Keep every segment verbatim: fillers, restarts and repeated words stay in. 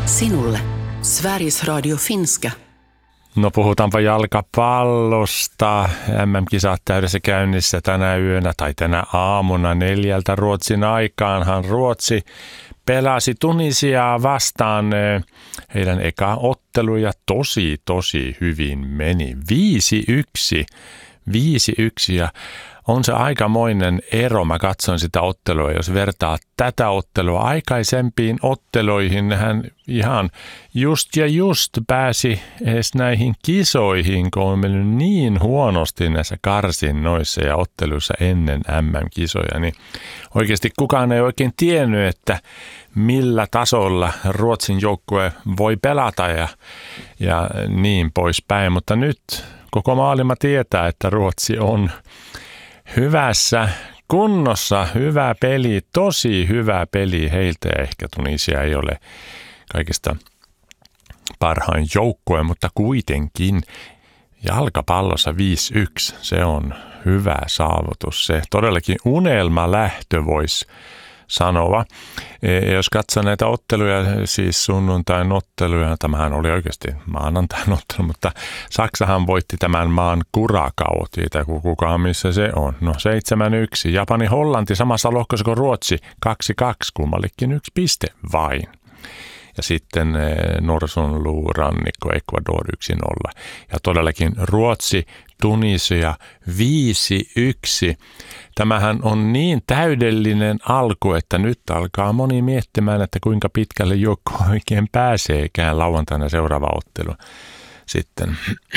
Sinulle Sveriges Radio Finska. No puhutaanpa jalkapallosta. M M-kisat täydessä käynnissä tänä yönä tai tänä aamuna neljältä Ruotsin aikaanhan Ruotsi pelasi Tunisiaa vastaan. Heidän eka ottelu ja tosi tosi hyvin meni. viisi yksi. viisi yksi ja on se aikamoinen ero. Mä katson sitä ottelua, jos vertaa tätä ottelua aikaisempiin otteluihin. Hän ihan just ja just pääsi edes näihin kisoihin, kun on mennyt niin huonosti näissä karsinnoissa ja otteluissa ennen M M-kisoja. Niin oikeasti kukaan ei oikein tiennyt, että millä tasolla Ruotsin joukkue voi pelata ja, ja niin poispäin. Mutta nyt koko maailma tietää, että Ruotsi on hyvässä kunnossa, hyvä peli, tosi hyvä peli heiltä ja ehkä Tunisia ei ole kaikista parhain joukkue, mutta kuitenkin jalkapallossa viisi yksi, se on hyvä saavutus. Se todellakin unelma lähtö voisi sanoa. Ja jos katsoo näitä otteluja, siis sunnuntain otteluja, tämähän oli oikeasti maanantain ottelu, mutta Saksahan voitti tämän maan Curacao, siitä kukaan missä se on. No seitsemän yksi, Japani Hollanti samassa lohkossa kuin Ruotsi, kaksi kaksi, kummallekin yksi piste vain. Ja sitten Norsunluurannikko Ecuador yksi nolla. Ja todellakin Ruotsi, Tunisia viisi yksi. Tämähän on niin täydellinen alku, että nyt alkaa moni miettimään, että kuinka pitkälle joukko oikein pääseekään lauantaina seuraava ottelu. Sitten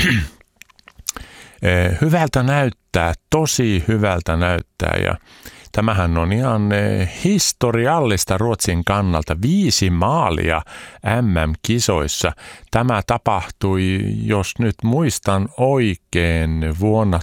hyvältä näyttää, tosi hyvältä näyttää ja tämähän on ihan historiallista Ruotsin kannalta. Viisi maalia M M-kisoissa. Tämä tapahtui, jos nyt muistan oikein, vuonna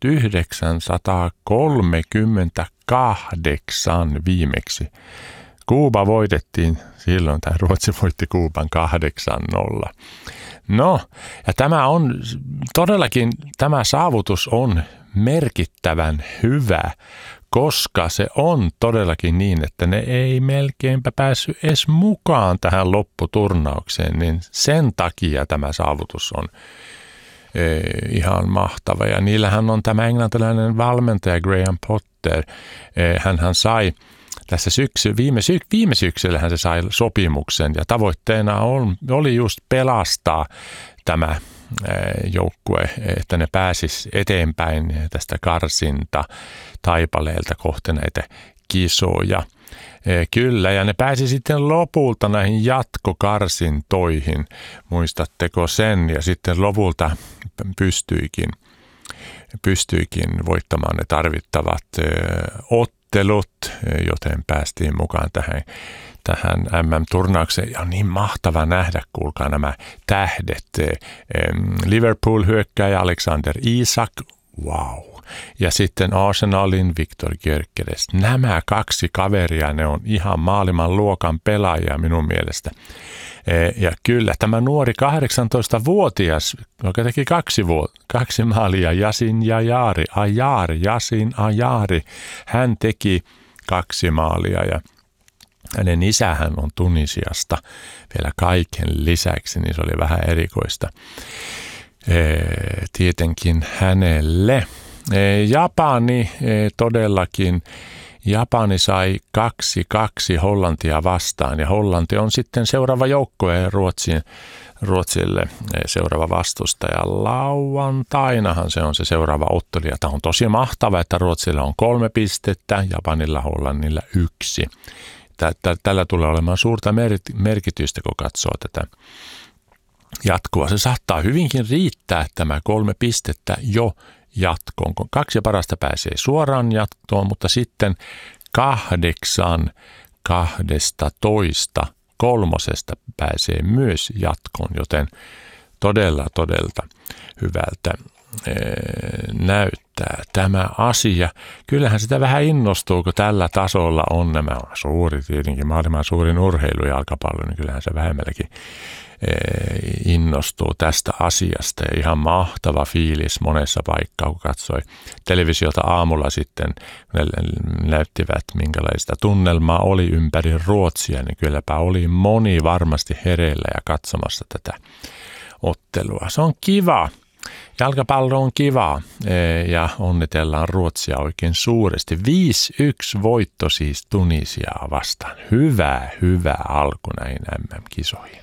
tuhatyhdeksänsataakolmekymmentäkahdeksan viimeksi. Kuuba voitettiin silloin, tai Ruotsi voitti Kuuban kahdeksan nolla. No, ja tämä on todellakin, tämä saavutus on merkittävän hyvä, koska se on todellakin niin, että ne ei melkeinpä päässyt edes mukaan tähän lopputurnaukseen, niin sen takia tämä saavutus on e, ihan mahtava. Ja niillähän on tämä englantilainen valmentaja Graham Potter, e, hänhän sai tässä syksy, viime, sy, viime syksyllä hän se sai sopimuksen ja tavoitteena on, oli just pelastaa tämä joukkue, että ne pääsis eteenpäin tästä karsinta taipaleelta kohti näitä kisoja. Kyllä, ja ne pääsi sitten lopulta näihin jatkokarsintoihin, muistatteko sen, ja sitten lopulta pystyikin, pystyikin voittamaan ne tarvittavat ottelut, joten päästiin mukaan tähän tähän M M-turnaukseen. Ja on niin mahtava nähdä, kuulkaa nämä tähdet. Liverpool hyökkääjä Alexander Isak, wow. Ja sitten Arsenalin Victor Gyökeres. Nämä kaksi kaveria, ne on ihan maailman luokan pelaajia minun mielestä. Ja kyllä, tämä nuori kahdeksantoistavuotias, joka teki kaksi, vuotta, kaksi maalia, Yasin Ayari, Ayari, Yasin Ayari, hän teki kaksi maalia ja hänen isähän on Tunisiasta vielä kaiken lisäksi, niin se oli vähän erikoista tietenkin hänelle. Japani todellakin, Japani sai kaksi kaksi Hollantia vastaan ja Hollanti on sitten seuraava joukkue Ruotsin, Ruotsille seuraava vastustaja. Lauantainahan se on se seuraava ottelu ja tämä on tosi mahtava, että Ruotsilla on kolme pistettä, Japanilla Hollannilla yksi. Tällä tulee olemaan suurta merkitystä, kun katsoo tätä jatkoa. Se saattaa hyvinkin riittää tämä kolme pistettä jo jatkoon, kun kaksi parasta pääsee suoraan jatkoon, mutta sitten kahdeksan kahdesta toista kolmosesta pääsee myös jatkoon, joten todella, todella hyvältä näyttää tämä asia. Kyllähän sitä vähän innostuu, kun tällä tasolla on nämä suuri, tietenkin maailman suurin urheilu ja jalkapallo, niin kyllähän se vähemmälläkin innostuu tästä asiasta. Ja ihan mahtava fiilis monessa paikkaa, kun katsoi televisiota aamulla sitten, ne näyttivät minkälaista tunnelmaa oli ympäri Ruotsia, niin kylläpä oli moni varmasti hereillä ja katsomassa tätä ottelua. Se on kiva. Jalkapallo on kiva ja onnitellaan Ruotsia oikein suuresti. viisi yksi voitto siis Tunisiaa vastaan. Hyvä, hyvä alku näin M M-kisoihin.